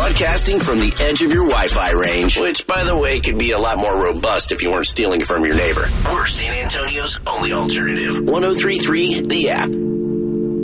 Broadcasting from the edge of your Wi-Fi range, which, by the way, could be a lot more robust if you weren't stealing it from your neighbor. We're San Antonio's only alternative. 103.3 The App.